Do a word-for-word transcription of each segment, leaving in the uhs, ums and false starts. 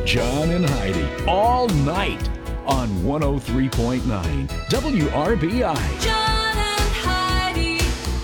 John and Heidi all night on one oh three point nine W R B I. John and Heidi.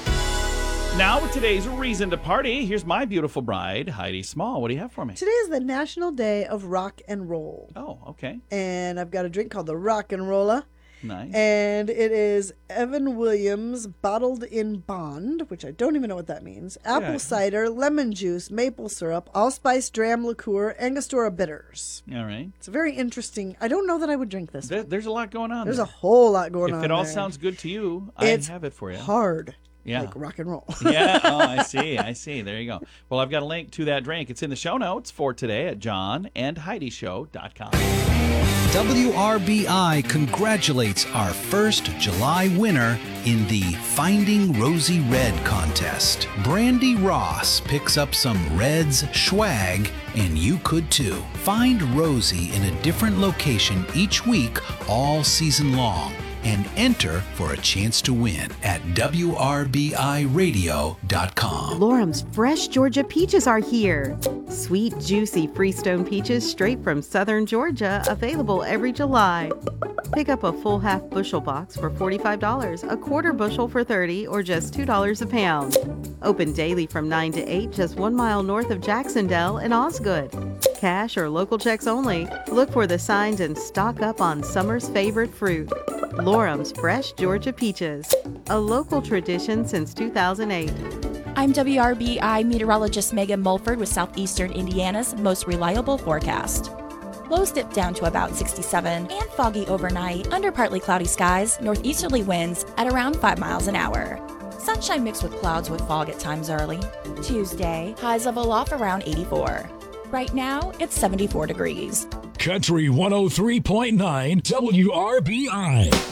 Now with today's Reason to Party, here's my beautiful bride, Heidi Small. What do you have for me? Today is the National Day of Rock and Roll. Oh, okay. And I've got a drink called the Rock and Rolla. Nice. And it is Evan Williams Bottled in Bond, which I don't even know what that means. Apple Yeah. cider, lemon juice, maple syrup, allspice dram liqueur, Angostura bitters. All right. It's a very interesting. I don't know that I would drink this. There, there's a lot going on There's there. a whole lot going if on it all there. sounds good to you, It's I have it for you. hard. Yeah. Like rock and roll. Yeah, oh, I see, I see. There you go. Well, I've got a link to that drink. It's in the show notes for today at john and heidi show dot com. W R B I congratulates our first July winner in the Finding Rosie Red contest. Brandy Ross picks up some Reds swag, and you could too. Find Rosie in a different location each week all season long and enter for a chance to win at W R B I radio dot com. Lorum's fresh Georgia peaches are here. Sweet, juicy Freestone peaches straight from southern Georgia, available every July. Pick up a full half bushel box for forty-five dollars, a quarter bushel for thirty dollars, or just two dollars a pound. Open daily from nine to eight, just one mile north of Jacksonville and Osgood. Cash or local checks only. Look for the signs and stock up on summer's favorite fruit. Lorum's Fresh Georgia Peaches, a local tradition since two thousand eight. I'm W R B I meteorologist Megan Mulford with Southeastern Indiana's most reliable forecast. Lows dip down to about sixty-seven and foggy overnight under partly cloudy skies, northeasterly winds at around five miles an hour. Sunshine mixed with clouds with fog at times early. Tuesday, highs level off around eighty-four. Right now, it's seventy-four degrees. Country one oh three point nine W R B I.